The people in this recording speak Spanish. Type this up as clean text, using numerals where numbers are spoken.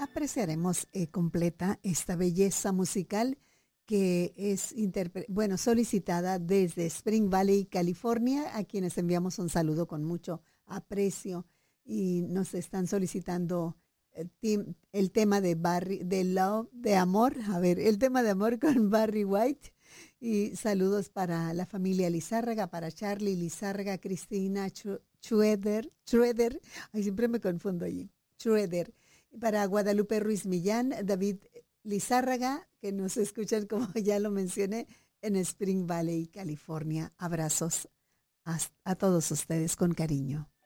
apreciaremos completa esta belleza musical que es solicitada desde Spring Valley, California, a quienes enviamos un saludo con mucho aprecio y nos están solicitando el tema de Love, de amor, el tema de amor con Barry White. Y saludos para la familia Lizárraga, para Charlie Lizárraga, Cristina Schroeder, ay, siempre me confundo allí, Schroeder, para Guadalupe Ruiz Millán, David Lizárraga, que nos escuchan, como ya lo mencioné, en Spring Valley, California. Abrazos a todos ustedes con cariño.